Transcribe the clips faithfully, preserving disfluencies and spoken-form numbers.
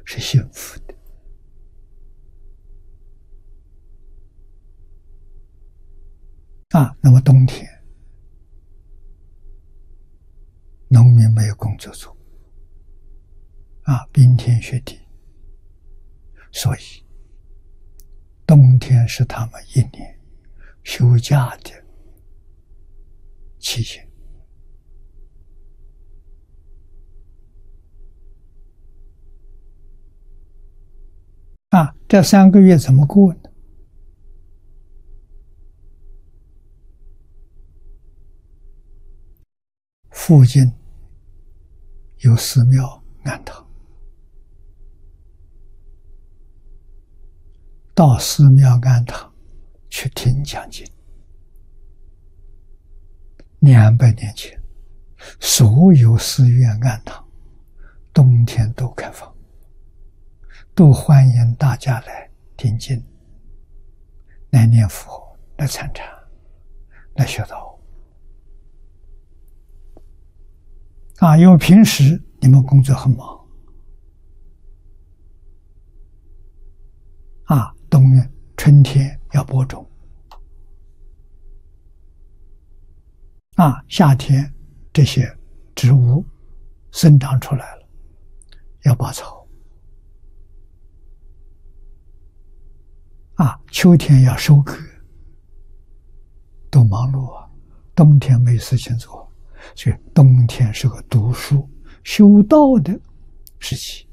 是幸福的。啊，那么冬天，农民没有工作做，啊，冰天雪地，所以冬天是他们一年休假的期间。啊，这三个月怎么过呢？附近有寺庙庵堂，到寺庙庵堂去听讲经。两百年前，所有寺院庵堂冬天都开放，都欢迎大家来听经、来念佛、来参禅、来学道。啊，因为平时你们工作很忙，啊，冬春天要播种，啊，夏天这些植物生长出来了，要拔草，啊，秋天要收割，都忙碌啊，冬天没事情做。所以冬天是个读书修道的时期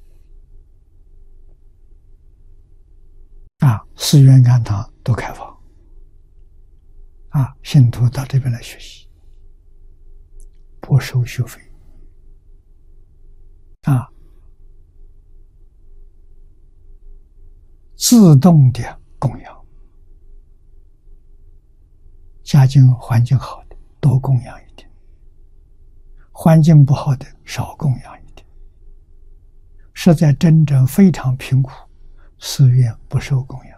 啊，寺院庵堂都开放啊，信徒到这边来学习，不收学费啊，自动的供养，家境环境好的多供养一点，环境不好的少供养一点，实在真正非常贫苦，寺院不受供养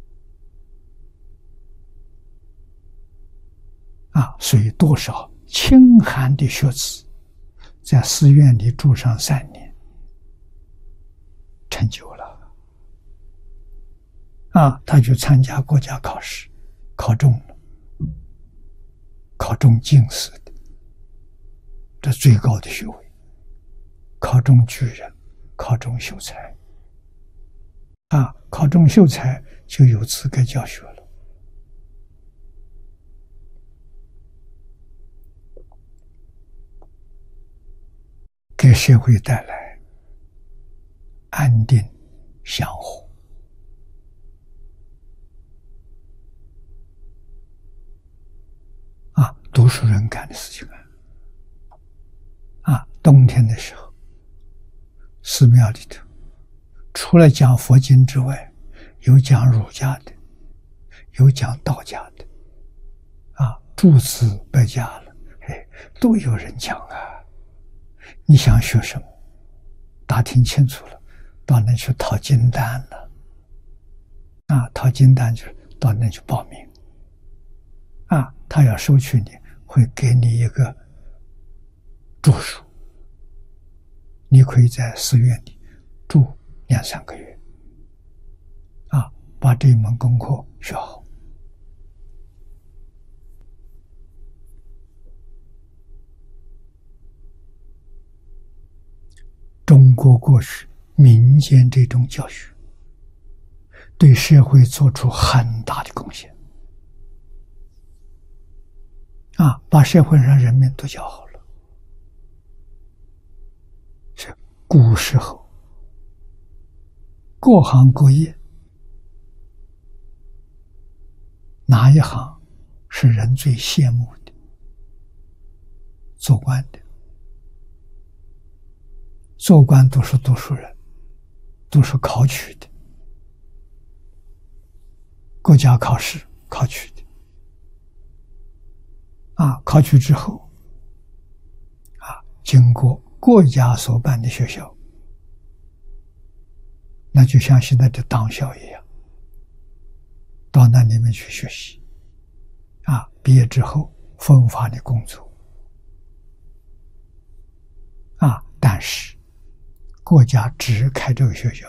啊，所以多少清寒的学子在寺院里住上三年，成就了啊，他去参加国家考试，考中了，考中进士的，这最高的学位，考中举人，考中秀才啊，考中秀才就有资格教学了。给社会带来安定祥和啊，读书人干的事情啊。啊，冬天的时候，寺庙里头除了讲佛经之外，有讲儒家的，有讲道家的，啊，诸子百家了，哎，都有人讲啊。你想学什么，打听清楚了，到那去讨经单了。啊，讨经单就是到那去报名。啊，他要收取你，会给你一个住宿，你可以在寺院里住两三个月，啊，把这一门功课学好。中国过去民间这种教学，对社会做出很大的贡献，啊，把社会上人民都教好了。是古时候各行各业哪一行是人最羡慕的？做官的。做官都是读书人，都是考取的，国家考试考取的，啊，考取之后，啊，经过国家所办的学校，那就像现在的党校一样，到那里面去学习，啊，毕业之后分发的工作，啊，但是国家只开这个学校，